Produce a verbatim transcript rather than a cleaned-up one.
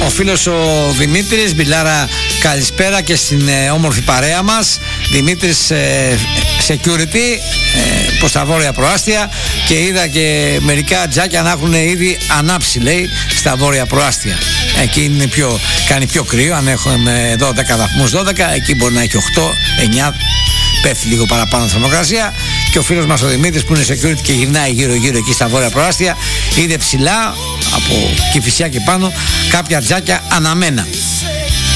Ο φίλος ο Δημήτρης, Μπιλάρα, καλησπέρα και στην ε, όμορφη παρέα μας. Δημήτρης ε, security ε, προς τα βόρεια προάστια, και είδα και μερικά τζάκια να έχουν ήδη ανάψει, λέει, στα βόρεια προάστια. Εκεί είναι πιο, κάνει πιο κρύο. Αν έχουμε δώδεκα βαθμούς, δώδεκα, εκεί μπορεί να έχει οκτώ, εννιά, πέφτει λίγο παραπάνω θερμοκρασία. Και ο φίλος μας ο Δημήτρης, που είναι security και γυρνάει γύρω γύρω εκεί στα βόρεια προάστια, είδε ψηλά από Κηφισιά και πάνω κάποια τζάκια αναμένα.